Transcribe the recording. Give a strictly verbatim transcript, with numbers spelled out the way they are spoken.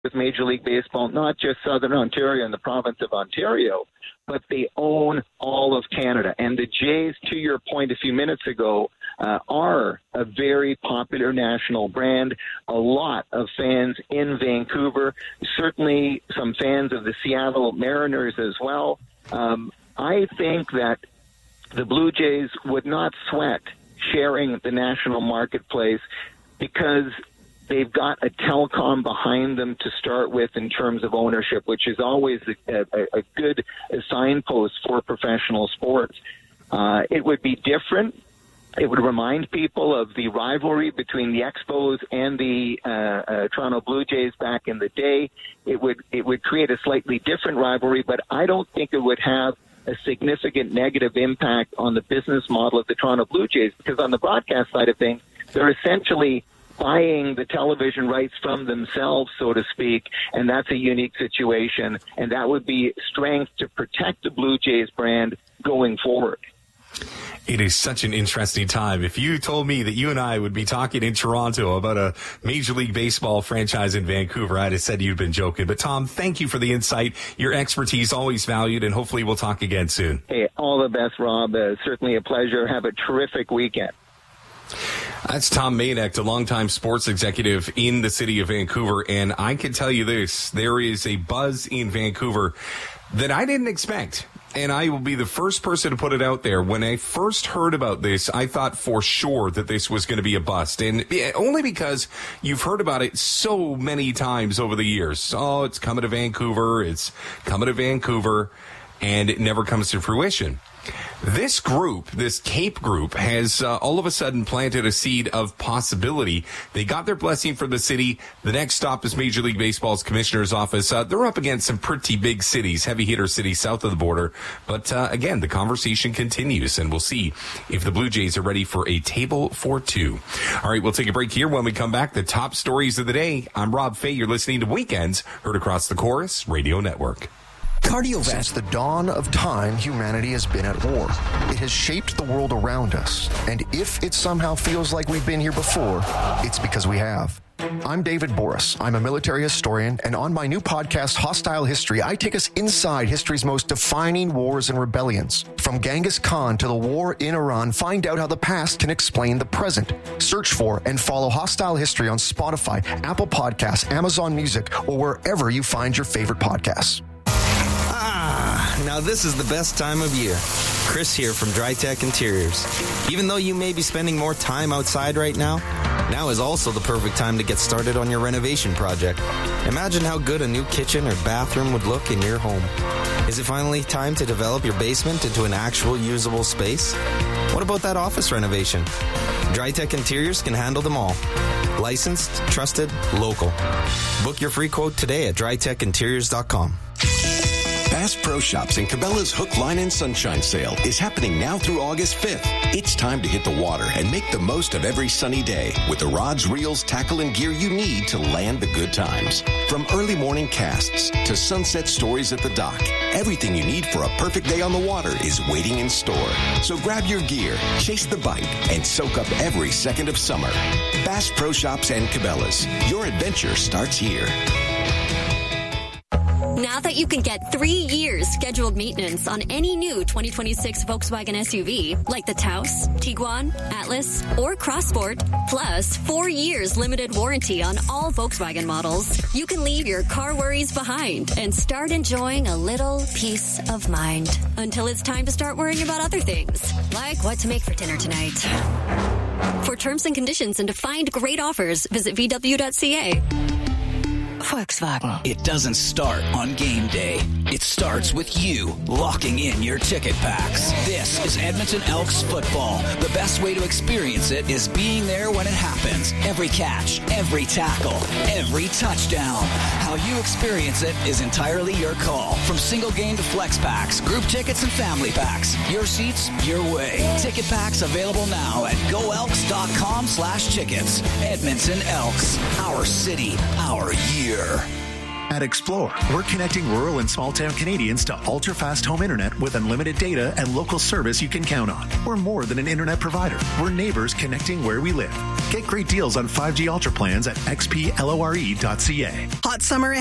with Major League Baseball, not just Southern Ontario and the province of Ontario, but they own all of Canada. And the Jays, to your point a few minutes ago, uh, are a very popular national brand. A lot of fans in Vancouver, certainly some fans of the Seattle Mariners as well. Um, I think that the Blue Jays would not sweat sharing the national marketplace because they've got a telecom behind them to start with in terms of ownership, which is always a, a, a good signpost for professional sports. Uh, it would be different. It would remind people of the rivalry between the Expos and the uh, uh, Toronto Blue Jays back in the day. It would it would create a slightly different rivalry, but I don't think it would have a significant negative impact on the business model of the Toronto Blue Jays, because on the broadcast side of things, they're essentially buying the television rights from themselves, so to speak, and that's a unique situation, and that would be strength to protect the Blue Jays brand going forward. It is such an interesting time. If you told me that you and I would be talking in Toronto about a Major League Baseball franchise in Vancouver, I'd have said you'd been joking. But, Tom, thank you for the insight. Your expertise always valued, and hopefully we'll talk again soon. Hey, all the best, Rob. Uh, certainly a pleasure. Have a terrific weekend. That's Tom Manek, a longtime sports executive in the city of Vancouver. And I can tell you this, there is a buzz in Vancouver that I didn't expect. And I will be the first person to put it out there. When I first heard about this, I thought for sure that this was going to be a bust. And only because you've heard about it so many times over the years. Oh, it's coming to Vancouver. It's coming to Vancouver. And it never comes to fruition. This group, this Cape group, has uh, all of a sudden planted a seed of possibility. They got their blessing from the city. The next stop is Major League Baseball's commissioner's office. Uh, they're up against some pretty big cities, heavy hitter cities south of the border. But uh, again, the conversation continues, and we'll see if the Blue Jays are ready for a table for two. All right, we'll take a break here. When we come back, the top stories of the day. I'm Rob Fay. You're listening to Weekends, heard across the Chorus Radio Network. Cardiovascular. Since the dawn of time, humanity has been at war. It has shaped the world around us. And if it somehow feels like we've been here before, it's because we have. I'm David Boris. I'm a military historian, and on my new podcast, Hostile History, I take us inside history's most defining wars and rebellions. From Genghis Khan to the war in Iran, find out how the past can explain the present. Search for and follow Hostile History on Spotify, Apple Podcasts, Amazon Music, or wherever you find your favorite podcasts. Ah, now this is the best time of year. Chris here from DryTech Interiors. Even though you may be spending more time outside right now, now is also the perfect time to get started on your renovation project. Imagine how good a new kitchen or bathroom would look in your home. Is it finally time to develop your basement into an actual usable space? What about that office renovation? DryTech Interiors can handle them all. Licensed, trusted, local. Book your free quote today at dry tech interiors dot com. Bass Pro Shops and Cabela's Hook, Line, and Sunshine Sale is happening now through August fifth. It's time to hit the water and make the most of every sunny day with the rods, reels, tackle, and gear you need to land the good times. From early morning casts to sunset stories at the dock, everything you need for a perfect day on the water is waiting in store. So grab your gear, chase the bite, and soak up every second of summer. Bass Pro Shops and Cabela's. Your adventure starts here. Now that you can get three years scheduled maintenance on any new twenty twenty-six Volkswagen S U V, like the Taos, Tiguan, Atlas, or Crossport, plus four years limited warranty on all Volkswagen models, you can leave your car worries behind and start enjoying a little peace of mind until it's time to start worrying about other things, like what to make for dinner tonight. For terms and conditions and to find great offers, visit v w dot c a. Volkswagen. It doesn't start on game day. It starts with you locking in your ticket packs. This is Edmonton Elks football. The best way to experience it is being there when it happens. Every catch, every tackle, every touchdown. How you experience it is entirely your call. From single game to flex packs, group tickets and family packs. Your seats, your way. Ticket packs available now at go elks dot com slash tickets. Edmonton Elks. Our city, our year. At Explore, we're connecting rural and small-town Canadians to ultra-fast home internet with unlimited data and local service you can count on. We're more than an internet provider. We're neighbors connecting where we live. Get great deals on five G Ultra plans at x p lore dot c a. Hot summer